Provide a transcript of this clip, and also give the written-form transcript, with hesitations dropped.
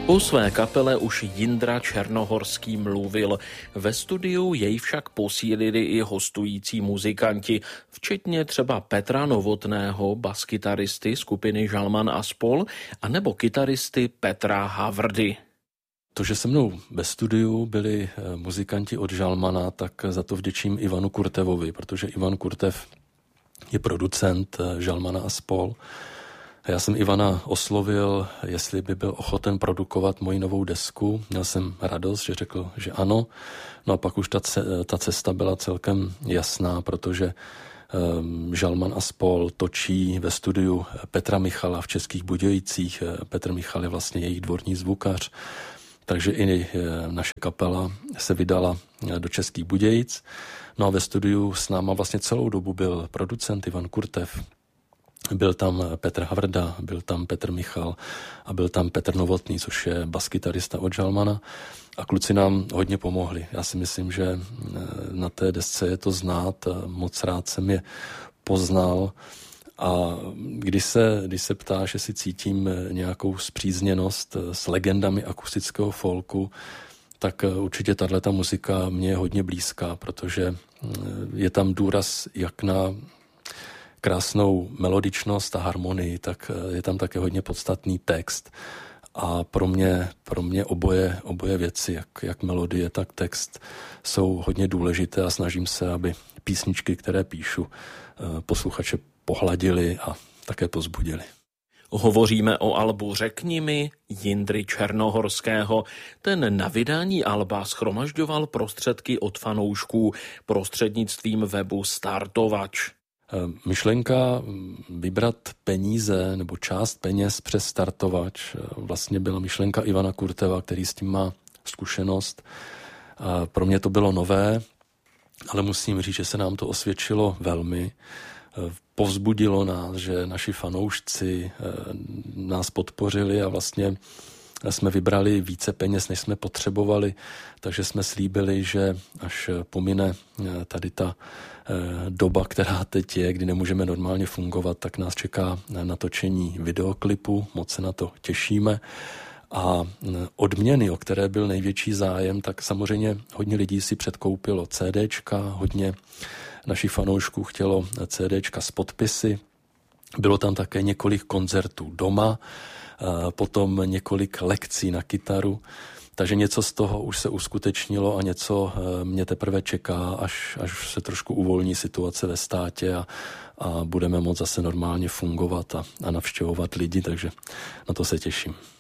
O své kapele už Jindra Černohorský mluvil. Ve studiu jej však posílili i hostující muzikanti, včetně třeba Petra Novotného, baskytaristy skupiny Žalman a spol, anebo kytaristy Petra Havrdy. To, že se mnou ve studiu byli muzikanti od Žalmana, tak za to vděčím Ivanu Kurtevovi, protože Ivan Kurtev je producent Žalmana a spol. Já jsem Ivana oslovil, jestli by byl ochoten produkovat moji novou desku. Měl jsem radost, že řekl, že ano. No a pak už ta cesta byla celkem jasná, protože Žalman a spol točí ve studiu Petra Michala v Českých Budějicích. Petr Michal je vlastně jejich dvorní zvukař. Takže i naše kapela se vydala do Českých Budějic. No a ve studiu s náma vlastně celou dobu byl producent Ivan Kurtev. Byl tam Petr Havrda, byl tam Petr Michal a byl tam Petr Novotný, což je baskytarista od Žalmana. A kluci nám hodně pomohli. Já si myslím, že na té desce je to znát. Moc rád jsem je poznal. A když se ptáš, jestli cítím nějakou spřízněnost s legendami akustického folku, tak určitě tato muzika mě je hodně blízká, protože je tam důraz jak na krásnou melodičnost a harmonii, tak je tam také hodně podstatný text. A pro mě oboje věci, jak melodie, tak text, jsou hodně důležité a snažím se, aby písničky, které píšu, posluchače pohladili a také povzbudili. Hovoříme o albu Řekni mi Jindry Černohorského. Ten na vydání alba shromažďoval prostředky od fanoušků prostřednictvím webu Startovač. Myšlenka vybrat peníze nebo část peněz přes Startovač vlastně byla myšlenka Ivana Kurteva, který s tím má zkušenost. Pro mě to bylo nové, ale musím říct, že se nám to osvědčilo velmi. Povzbudilo nás, že naši fanoušci nás podpořili a vlastně jsme vybrali více peněz, než jsme potřebovali, takže jsme slíbili, že až pomine tady ta doba, která teď je, kdy nemůžeme normálně fungovat, tak nás čeká natočení videoklipu, moc se na to těšíme. A odměny, o které byl největší zájem, tak samozřejmě hodně lidí si předkoupilo CDčka, hodně našich fanoušků chtělo CDčka s podpisy. Bylo tam také několik koncertů doma, potom několik lekcí na kytaru, takže něco z toho už se uskutečnilo a něco mě teprve čeká, až se trošku uvolní situace ve státě a budeme moct zase normálně fungovat a navštěvovat lidi, takže na to se těším.